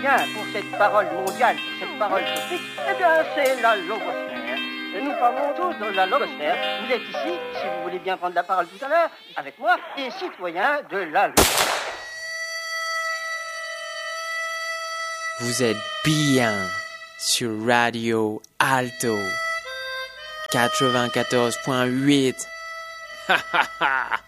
citoyen pour cette parole mondiale, pour cette parole cosmique, eh bien, c'est la logosphère. Et nous parlons tous de la logosphère. Vous êtes ici, si vous voulez bien prendre la parole tout à l'heure, avec moi, et citoyen de la logosphère. Vous êtes bien sur Radio Alto 94.8. Ha ha ha.